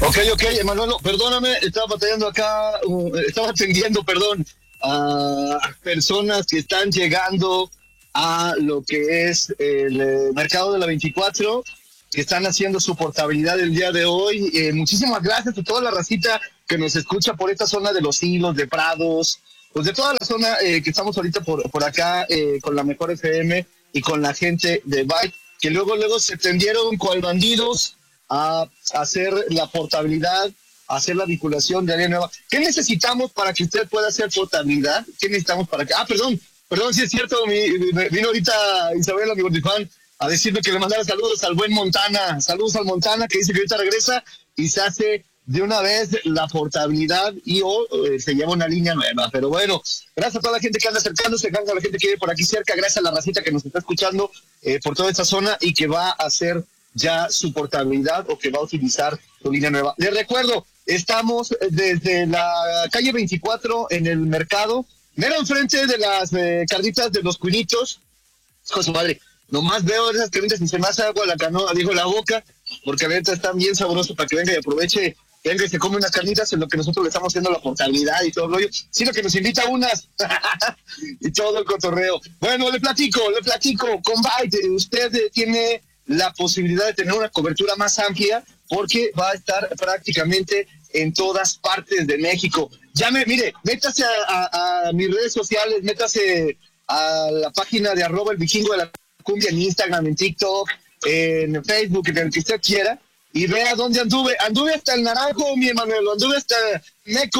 Ok, Emanuelo, perdóname, estaba batallando acá, estaba atendiendo, perdón, a personas que están llegando a lo que es el mercado de la 24, que están haciendo su portabilidad el día de hoy. Muchísimas gracias a toda la racita que nos escucha por esta zona de Los Hilos, de Prados, pues de toda la zona que estamos ahorita por acá con la Mejor FM y con la gente de Byte, que luego se tendieron cual bandidos a hacer la portabilidad, a hacer la vinculación de área nueva. ¿Qué necesitamos para que usted pueda hacer portabilidad? ¿Qué necesitamos para que...? Perdón, sí es cierto, vino ahorita Isabela, mi gordifán, a decirme que le mandara saludos al buen Montana. Saludos al Montana, que dice que ahorita regresa y se hace de una vez la portabilidad y se lleva una línea nueva. Pero bueno, gracias a toda la gente que anda acercándose, gracias a la gente que vive por aquí cerca, gracias a la racita que nos está escuchando por toda esta zona y que va a hacer ya su portabilidad o que va a utilizar su línea nueva. Les recuerdo, estamos desde la calle 24 en el mercado, mero enfrente de las carnitas de los Cuinitos. Hijo de su madre, nomás veo esas carnitas y se me hace agua la canoa, digo la boca, porque ahorita están bien sabrosos para que venga y aproveche, venga y se come unas carnitas en lo que nosotros le estamos haciendo la portabilidad y todo el rollo, sino que nos invita a unas y todo el cotorreo. Bueno, le platico, con Byte, usted tiene la posibilidad de tener una cobertura más amplia porque va a estar prácticamente en todas partes de México. Mire, métase a mis redes sociales, métase a la página de @elvikingo de la cumbia en Instagram, en TikTok, en Facebook, en el que usted quiera, y vea dónde anduve. Anduve hasta el Naranjo, mi Emanuel, anduve hasta Meco,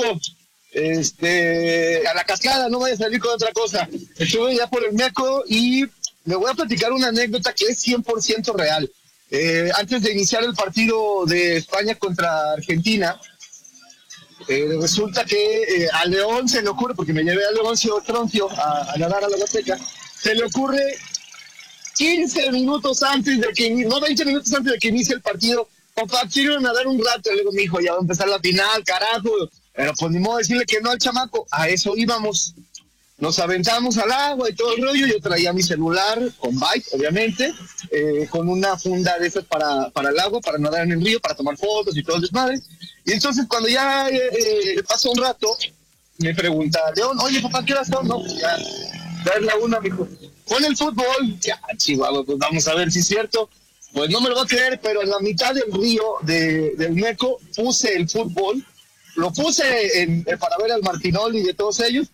a la Cascada, no vaya a salir con otra cosa. Estuve ya por el Meco y le voy a platicar una anécdota que es 100% real. Antes de iniciar el partido de España contra Argentina, resulta que a León se le ocurre, porque me llevé a Leoncio Troncio a nadar a la Huasteca, se le ocurre 15 minutos antes de que, no 20 minutos antes de que inicie el partido, papá, quiero nadar un rato. Le digo, mi hijo, ya va a empezar la final, carajo. Pero pues ni modo decirle que no al chamaco. A eso íbamos. Nos aventamos al agua y todo el rollo. Yo traía mi celular con Byte, obviamente, con una funda de esas para el agua, para nadar en el río, para tomar fotos y todo el desmadre. Y entonces cuando ya pasó un rato, me pregunta León, oye papá, ¿qué horas son? No, ya es la una, mijo. Con el fútbol, ya, chihuahua, pues vamos a ver si es cierto. Pues no me lo va a creer, pero en la mitad del río del Meco puse el fútbol, lo puse para ver al Martinol y de todos ellos,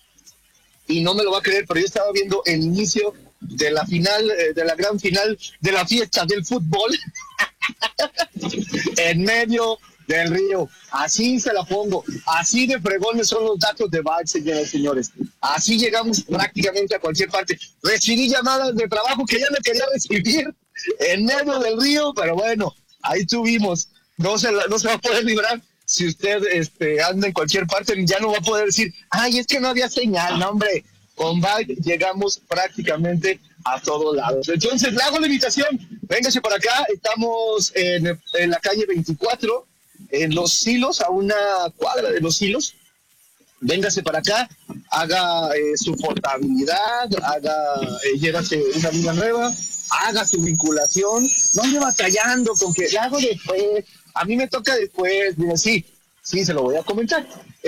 y no me lo va a creer, pero yo estaba viendo el inicio de la final, de la gran final de la fiesta del fútbol en medio del río. Así se la pongo, así de fregones son los datos de Byte, señoras y señores. Así llegamos prácticamente a cualquier parte. Recibí llamadas de trabajo que ya me quería recibir en medio del río, pero bueno, ahí estuvimos. No se va a poder librar. Si usted anda en cualquier parte, ya no va a poder decir, ay, es que no había señal. No, hombre, con Byte llegamos prácticamente a todos lados. Entonces, le hago la invitación, véngase por acá, estamos en la calle 24, en Los Hilos, a una cuadra de Los Hilos. Véngase para acá, haga su portabilidad, llévase una línea nueva, haga su vinculación, no ande batallando con que la hago después, a mí me toca después. Mira, sí, se lo voy a comentar.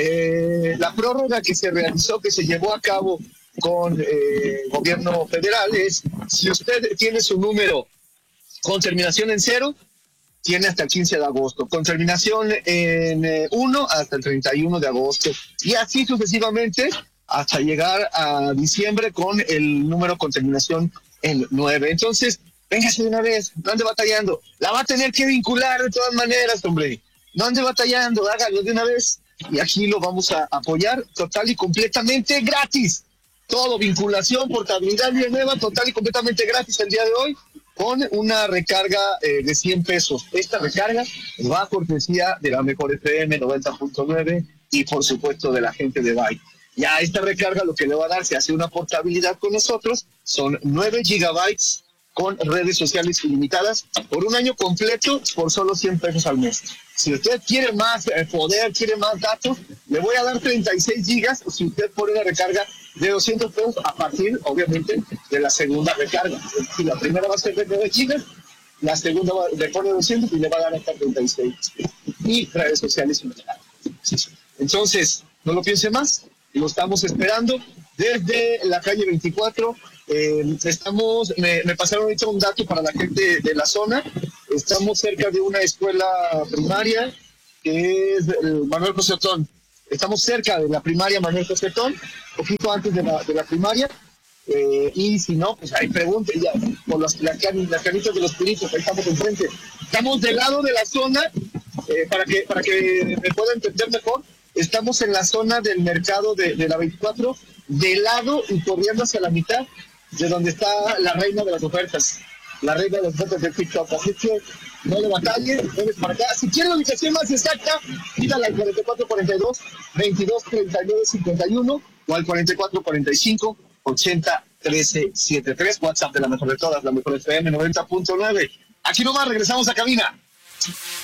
La prórroga que se realizó, que se llevó a cabo con gobierno federal es, si usted tiene su número con terminación en 0, tiene hasta el 15 de agosto, con terminación en 1 hasta el 31 de agosto, y así sucesivamente hasta llegar a diciembre con el número con terminación en 9. Entonces, véngase de una vez, no ande batallando, la va a tener que vincular de todas maneras, hombre, no ande batallando, hágalo de una vez, y aquí lo vamos a apoyar total y completamente gratis. Todo, vinculación, portabilidad, línea nueva, total y completamente gratis el día de hoy, con una recarga de 100 pesos. Esta recarga va a cortesía de la Mejor FM 90.9 y por supuesto de la gente de Byte. Ya esta recarga lo que le va a dar, si hace una portabilidad con nosotros, son 9 gigabytes con redes sociales ilimitadas por un año completo por solo 100 pesos al mes. Si usted quiere más poder, quiere más datos, le voy a dar 36 gigas si usted pone la recarga de 200 pesos a partir, obviamente, de la segunda recarga. Si la primera va a ser de 9 gigas, la segunda le pone 200 y le va a dar hasta 36. y redes sociales. Entonces, no lo piense más, lo estamos esperando desde la calle 24. Me pasaron ahorita un dato para la gente de la zona. Estamos cerca de una escuela primaria que es Manuel José Otón. Estamos cerca de la primaria Manuel José Otón, poquito antes de la primaria. Y si no, pues ahí pregunten ya por las canitas de los piritos, ahí estamos enfrente. Estamos del lado de la zona, para que me pueda entender mejor. Estamos en la zona del mercado de la 24, de lado y corriendo hacia la mitad de donde está la reina de las ofertas. La reina de las ofertas de TikTok. Así que no le batalle, ven para acá. Si quiere la ubicación más exacta, pídala al 4442-2239-51 o al 4445-801373. WhatsApp de la mejor de todas, la mejor FM 90.9. Aquí nomás regresamos a cabina.